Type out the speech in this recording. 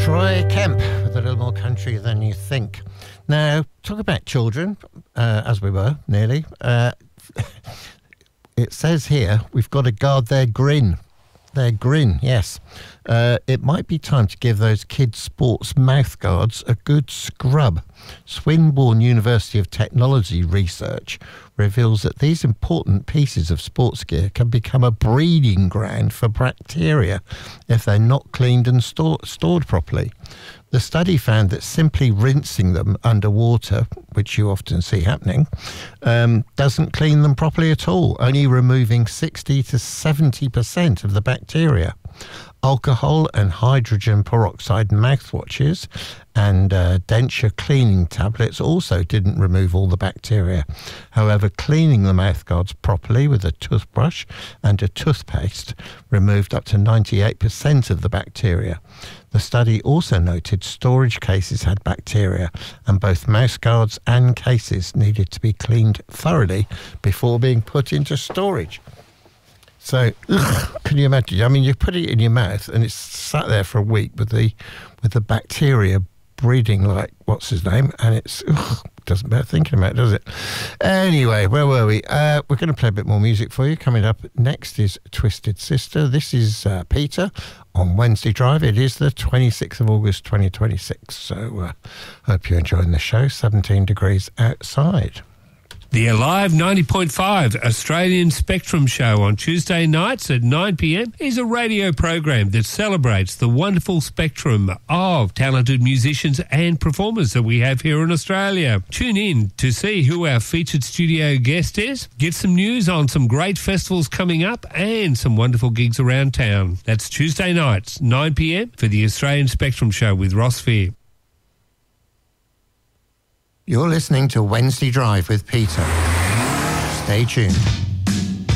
Troy Kemp with a little more country than you think. Now, talk about children, as we were, nearly. It says here, we've got to guard their grin. Their grin, yes. It might be time to give those kids' sports mouth guards a good scrub. Swinburne University of Technology research reveals that these important pieces of sports gear can become a breeding ground for bacteria if they're not cleaned and stored properly. The study found that simply rinsing them underwater, which you often see happening, doesn't clean them properly at all, only removing 60 to 70% of the bacteria. Alcohol and hydrogen peroxide mouthwashes and denture cleaning tablets also didn't remove all the bacteria. However, cleaning the mouthguards properly with a toothbrush and a toothpaste removed up to 98% of the bacteria. The study also noted storage cases had bacteria, and both mouthguards and cases needed to be cleaned thoroughly before being put into storage. So, can you imagine? I mean, you put it in your mouth and it's sat there for a week with the bacteria breeding like what's his name, and it's doesn't bear thinking about it, does it? Anyway, where were we? We're going to play a bit more music for you. Coming up next is Twisted Sister. This is Peter on Wednesday Drive. It is the 26th of August 2026. So, hope you're enjoying the show. 17 degrees outside. The Alive 90.5 Australian Spectrum Show on Tuesday nights at 9 p.m. is a radio program that celebrates the wonderful spectrum of talented musicians and performers that we have here in Australia. Tune in to see who our featured studio guest is, get some news on some great festivals coming up and some wonderful gigs around town. That's Tuesday nights, 9 p.m. for the Australian Spectrum Show with Ross Fear. You're listening to Wednesday Drive with Peter. Stay tuned.